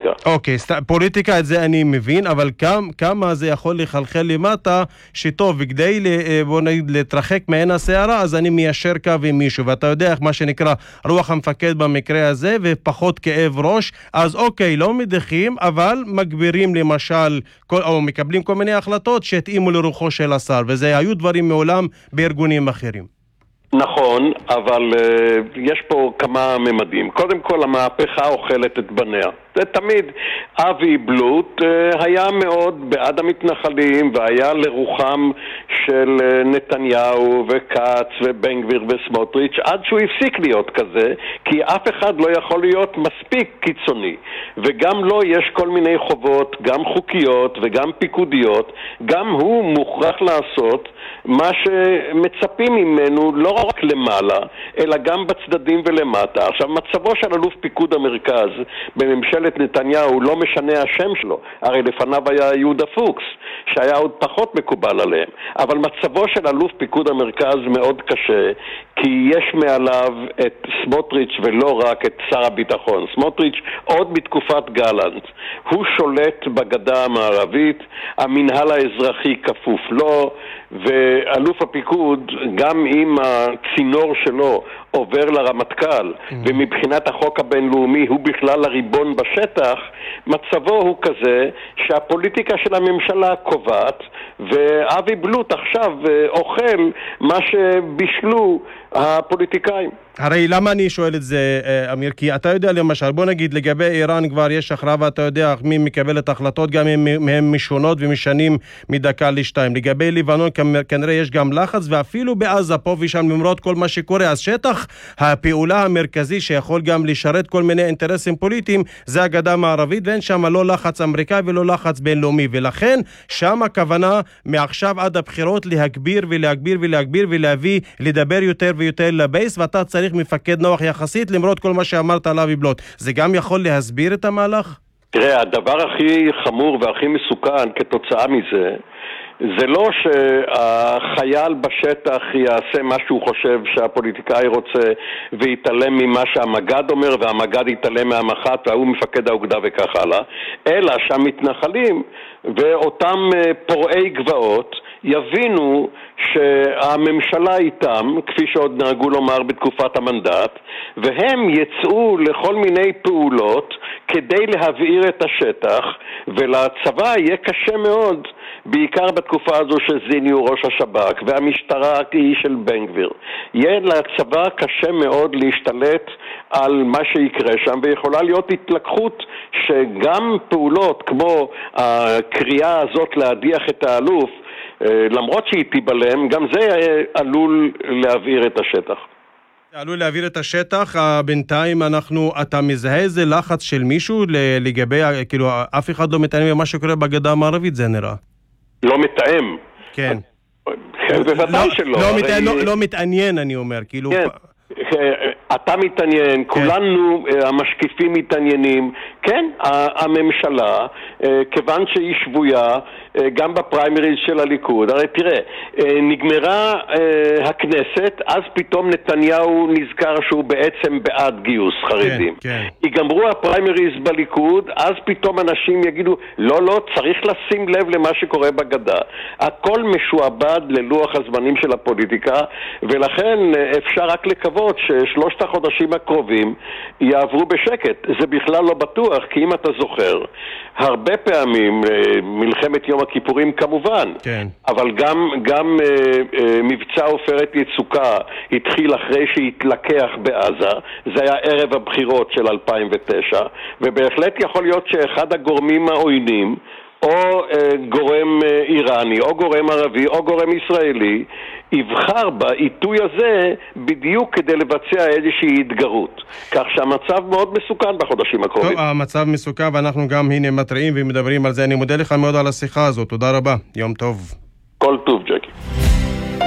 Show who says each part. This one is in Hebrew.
Speaker 1: פוליטיקה.
Speaker 2: אוקיי, פוליטיקה, את זה אני מבין, אבל כמה זה יכול לחלחל למטה, שטוב, וכדי בוא נגיד להתרחק מעין הסערה, אז אני מיישר קו עם מישהו, ואתה יודע מה שנקרא רוח המפקד במקרה הזה, ופחות כאב ראש, אז אוקיי, לא מדיחים, אבל מגבירים למשל, או מקבלים כל מיני החלטות שהתאימו לרוחו של השר, וזה היו דברים מעולם בארגונים אחרים.
Speaker 1: נכון, אבל יש פה כמה ממדים. קודם כל, המהפכה אוכלת את בניה. זה תמיד, אבי בלוט היה מאוד בעד המתנחלים, והיה לרוחם של נתניהו וקץ ובן גביר וסמוטריץ', עד שהוא הפסיק להיות כזה, כי אף אחד לא יכול להיות מספיק קיצוני. וגם לו יש כל מיני חובות, גם חוקיות וגם פיקודיות, גם הוא מוכרח לעשות מה שמצפים ממנו, לא רק למעלה, אלא גם בצדדים ולמטה. עכשיו, מצבו של אלוף פיקוד המרכז בממשלת נתניהו, לא משנה השם שלו, הרי לפניו היה יהודה פוקס, שהיה עוד פחות מקובל עליהם, אבל מצבו של אלוף פיקוד המרכז מאוד קשה, כי יש מעליו את סמוטריץ' ולא רק את שר הביטחון. סמוטריץ' עוד בתקופת גלנט, הוא שולט בגדה המערבית, המנהל האזרחי כפוף לו, ואלוף הפיקוד, גם אם הצינור שלו עובר לרמטכ"ל, ומבחינת החוק הבינלאומי הוא בכלל הריבון בשטח, מצבו הוא כזה שהפוליטיקה של הממשלה קובעת, ואבי בלוט עכשיו אוכל מה שבישלו הפוליטיקאים.
Speaker 2: הרי למה אני שואל את זה, אמיר? כי אתה יודע למשל, בוא נגיד לגבי איראן כבר יש הכרעה ואתה יודע מי מקבל את ההחלטות, גם אם הם משונות ומשנים מדקה לשתיים. לגבי ליבנון כנראה יש גם לחץ, ואפילו בעזה פה ושם למרות כל מה שקורה, אז שטח הפעולה המרכזי שיכול גם לשרת כל מיני אינטרסים פוליטיים זה הגדה המערבית, ואין שם לא לחץ אמריקאי ולא לחץ בינלאומי, ולכן שם הכוונה מעכשיו עד הבחירות להגביר ולהגביר ולהגביר ולהביא לדבר יותר ויותר לבייס, ואתה צריך מפקד נוח יחסית למרות כל מה שאמרת על אבי בלוט. זה גם יכול להסביר את המהלך?
Speaker 1: תראה, הדבר הכי חמור והכי מסוכן כתוצאה מזה, זה לא שהחייל בשטח יעשה מה שהוא חושב שהפוליטיקאי רוצה ויתעלם ממה שהמגד אומר והמגד יתעלם מהמח"ט והוא מפקד האוגדה וכך הלאה, אלא שהמתנחלים ואותם פורעי גבעות יבינו שהממשלה איתם, כפי שעוד נהגו לומר בתקופת המנדט, והם יצאו לכל מיני פעולות כדי להבעיר את השטח, ולצבא יהיה קשה מאוד, בעיקר בתקופה הזו שזיני הוא ראש השב"כ והמשטרה היא של בן גביר. יהיה לצבא קשה מאוד להשתלט על מה שיקרה שם, ויכולה להיות התלקחות שגם פעולות כמו הקריאה הזאת להדיח את האלוף, למרות שהיא תיבלם, גם זה עלול להעביר את השטח.
Speaker 2: עלול להעביר את השטח. בינתיים אתה מזהה איזה לחץ של מישהו לגבי, כאילו אף אחד לא מתאם במה שקורה בגדה המערבית, זה נראה.
Speaker 1: לא מתאם?
Speaker 2: כן.
Speaker 1: בוודאי שלא.
Speaker 2: לא מתעניין, אני אומר, כאילו...
Speaker 1: כן. אתה מתעניין, כולנו המשקיפים מתעניינים, כן, הממשלה, כיוון שהיא שבויה, גם בפריימריז של הליכוד, הרי תראה, נגמרה הכנסת, אז פתאום נתניהו נזכר שהוא בעצם בעד גיוס חרדים. ייגמרו הפריימריז בליכוד, אז פתאום אנשים יגידו, לא, צריך לשים לב למה שקורה בגדה. הכל משועבד ללוח הזמנים של הפוליטיקה, ולכן אפשר רק לקוות ששלושת החודשים הקרובים יעברו בשקט. זה בכלל לא בטוח, כי אם אתה זוכר, הרבה פעמים, מלחמת יום הכיפורים כמובן, כן. אבל גם מבצע עופרת יצוקה התחיל אחרי שהתלקח בעזה, זה היה ערב הבחירות של 2009, ובהחלט יכול להיות שאחד הגורמים העוינים, או גורם איראני, או גורם ערבי, או גורם ישראלי, יבחר בעיתוי הזה בדיוק כדי לבצע איזושהי התגרות. כך שהמצב מאוד מסוכן בחודשים הקרובים.
Speaker 2: טוב, המצב מסוכן, ואנחנו גם הנה מטריעים ומדברים על זה. אני מודה לך מאוד על השיחה הזאת. תודה רבה. יום טוב.